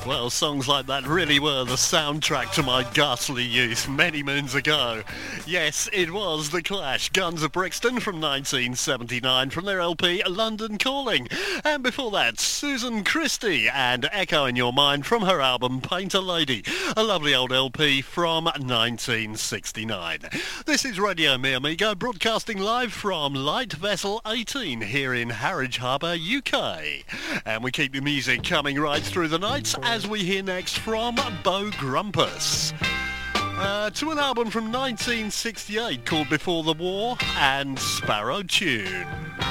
Well, songs like that really were the soundtrack to my ghastly youth many moons ago. Yes, it was The Clash, Guns of Brixton from 1979 from their LP London Calling. And before that, Susan Christie and Echo in Your Mind from her album Painter Lady, a lovely old LP from 1969. This is Radio Mi Amigo, broadcasting live from Light Vessel 18 here in Harwich Harbour, UK. And we keep the music coming right through the nights as we hear next from Bo Grumpus. To an album from 1968 called Before the War and Sparrow Tune.